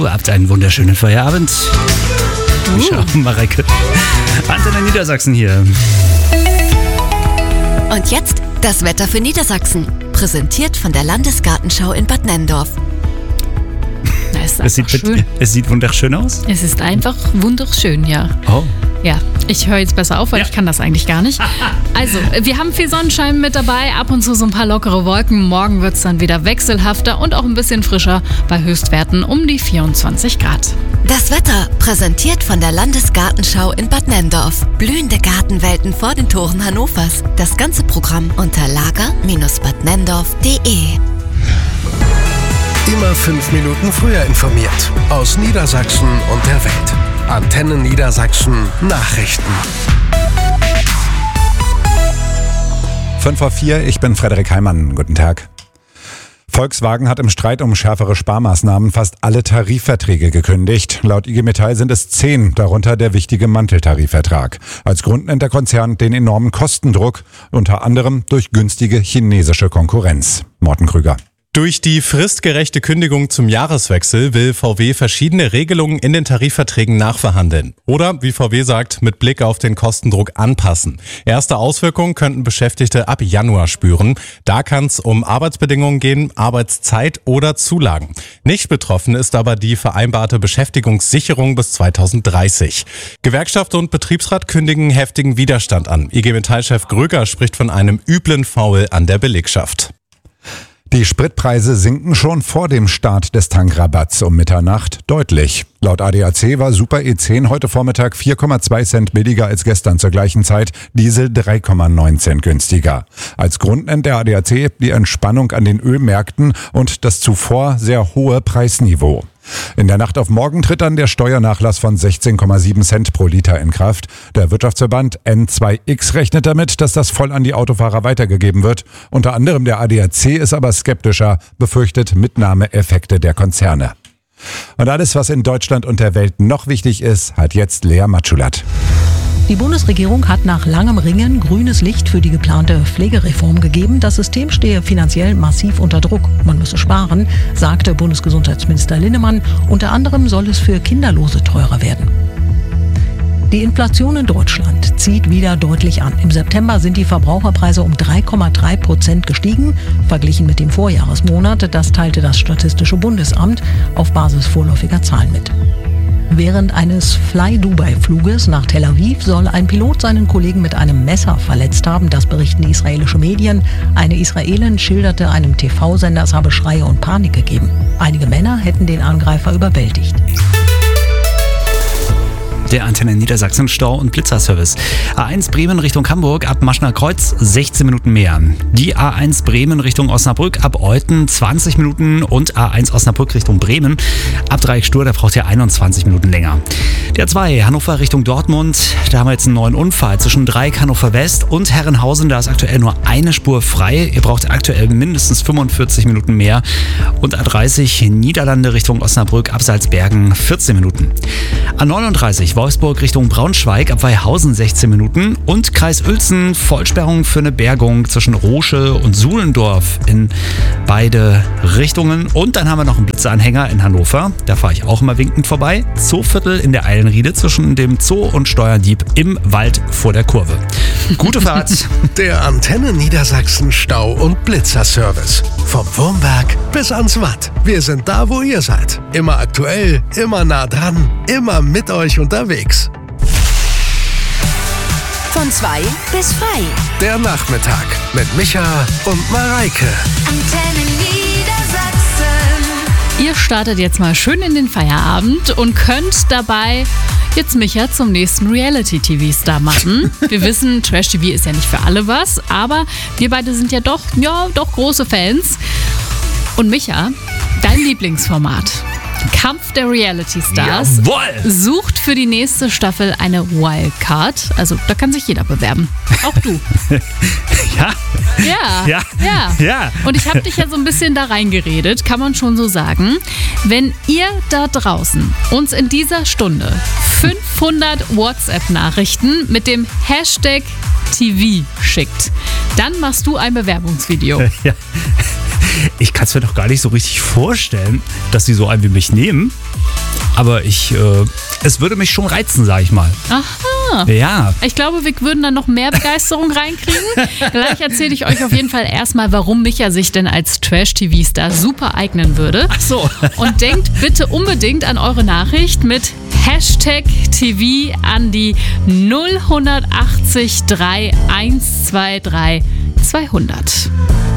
habt einen wunderschönen Feierabend. Ciao, Mareike. Antenne Niedersachsen hier. Und jetzt das Wetter für Niedersachsen. Präsentiert von der Landesgartenschau in Bad Nenndorf. Es sieht wunderschön aus. Es ist einfach wunderschön, ja. Oh. Ja, ich höre jetzt besser auf, weil ich kann das eigentlich gar nicht. Also, wir haben viel Sonnenschein mit dabei, ab und zu so ein paar lockere Wolken. Morgen wird es dann wieder wechselhafter und auch ein bisschen frischer bei Höchstwerten um die 24 Grad. Das Wetter präsentiert von der Landesgartenschau in Bad Nenndorf. Blühende Gartenwelten vor den Toren Hannovers. Das ganze Programm unter lager-badnenndorf.de. Immer 5 Minuten früher informiert. Aus Niedersachsen und der Welt. Antenne Niedersachsen Nachrichten. 5:04, ich bin Frederik Heimann. Guten Tag. Volkswagen hat im Streit um schärfere Sparmaßnahmen fast alle Tarifverträge gekündigt. Laut IG Metall sind es 10, darunter der wichtige Manteltarifvertrag. Als Grund nennt der Konzern den enormen Kostendruck, unter anderem durch günstige chinesische Konkurrenz. Morten Krüger. Durch die fristgerechte Kündigung zum Jahreswechsel will VW verschiedene Regelungen in den Tarifverträgen nachverhandeln. Oder, wie VW sagt, mit Blick auf den Kostendruck anpassen. Erste Auswirkungen könnten Beschäftigte ab Januar spüren. Da kann es um Arbeitsbedingungen gehen, Arbeitszeit oder Zulagen. Nicht betroffen ist aber die vereinbarte Beschäftigungssicherung bis 2030. Gewerkschaft und Betriebsrat kündigen heftigen Widerstand an. IG Metall-Chef Gröger spricht von einem üblen Foul an der Belegschaft. Die Spritpreise sinken schon vor dem Start des Tankrabatts um Mitternacht deutlich. Laut ADAC war Super E10 heute Vormittag 4,2 Cent billiger als gestern zur gleichen Zeit, Diesel 3,9 Cent günstiger. Als Grund nennt der ADAC die Entspannung an den Ölmärkten und das zuvor sehr hohe Preisniveau. In der Nacht auf morgen tritt dann der Steuernachlass von 16,7 Cent pro Liter in Kraft. Der Wirtschaftsverband N2X rechnet damit, dass das voll an die Autofahrer weitergegeben wird. Unter anderem der ADAC ist aber skeptischer, befürchtet Mitnahmeeffekte der Konzerne. Und alles, was in Deutschland und der Welt noch wichtig ist, hat jetzt Lea Matschulat. Die Bundesregierung hat nach langem Ringen grünes Licht für die geplante Pflegereform gegeben. Das System stehe finanziell massiv unter Druck. Man müsse sparen, sagte Bundesgesundheitsminister Linnemann. Unter anderem soll es für Kinderlose teurer werden. Die Inflation in Deutschland zieht wieder deutlich an. Im September sind die Verbraucherpreise um 3,3% gestiegen, verglichen mit dem Vorjahresmonat. Das teilte das Statistische Bundesamt auf Basis vorläufiger Zahlen mit. Während eines Fly-Dubai-Fluges nach Tel Aviv soll ein Pilot seinen Kollegen mit einem Messer verletzt haben. Das berichten israelische Medien. Eine Israelin schilderte einem TV-Sender, es habe Schreie und Panik gegeben. Einige Männer hätten den Angreifer überwältigt. Der Antenne Niedersachsen Stau- und Blitzerservice. A1 Bremen Richtung Hamburg ab Maschner Kreuz 16 Minuten mehr. Die A1 Bremen Richtung Osnabrück ab Olten 20 Minuten und A1 Osnabrück Richtung Bremen ab Dreieck Stur, da braucht ihr 21 Minuten länger. Der A2 Hannover Richtung Dortmund, da haben wir jetzt einen neuen Unfall zwischen Dreieck Hannover West und Herrenhausen. Da ist aktuell nur eine Spur frei. Ihr braucht aktuell mindestens 45 Minuten mehr. Und A30 Niederlande Richtung Osnabrück ab Salzbergen 14 Minuten. A39 Wolfsburg Richtung Braunschweig ab Weihausen 16 Minuten und Kreis Uelzen Vollsperrung für eine Bergung zwischen Rohsche und Suhlendorf in beide Richtungen. Und dann haben wir noch einen Blitzeranhänger in Hannover, da fahre ich auch immer winkend vorbei. Zooviertel in der Eilenriede zwischen dem Zoo und Steuerdieb im Wald vor der Kurve. Gute Fahrt. Der Antenne Niedersachsen Stau- und Blitzerservice. Vom Wurmberg bis ans Watt. Wir sind da, wo ihr seid. Immer aktuell, immer nah dran, immer mit euch unterwegs. Von 2 bis frei. Der Nachmittag mit Micha und Mareike. Antenne Niedersachsen. Ihr startet jetzt mal schön in den Feierabend und könnt dabei jetzt Micha zum nächsten Reality-TV-Star machen. Wir wissen, Trash-TV ist ja nicht für alle was, aber wir beide sind ja doch große Fans. Und Micha, dein Lieblingsformat, Kampf der Reality-Stars, sucht für die nächste Staffel eine Wildcard. Also da kann sich jeder bewerben. Auch du. Ja. Und ich habe dich ja so ein bisschen da reingeredet, kann man schon so sagen. Wenn ihr da draußen uns in dieser Stunde 500 WhatsApp-Nachrichten mit dem Hashtag TV schickt, dann machst du ein Bewerbungsvideo. Ja. ich kann es mir doch gar nicht so richtig vorstellen, dass sie so einen wie mich nehmen. Aber es würde mich schon reizen, sag ich mal. Aha. Ja. Ich glaube, wir würden dann noch mehr Begeisterung reinkriegen. Gleich erzähle ich euch auf jeden Fall erstmal, warum Micha sich denn als Trash-TV-Star super eignen würde. Ach so. Und denkt bitte unbedingt an eure Nachricht mit #TV an die 0180 3123 200.